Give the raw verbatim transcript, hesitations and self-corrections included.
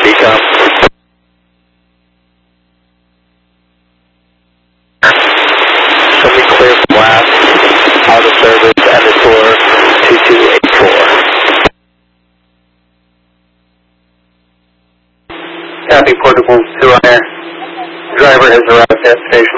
Decom. Something clear from last, out of service, end of tour, two two eight four. Copy, portable two on air. Driver has arrived at station.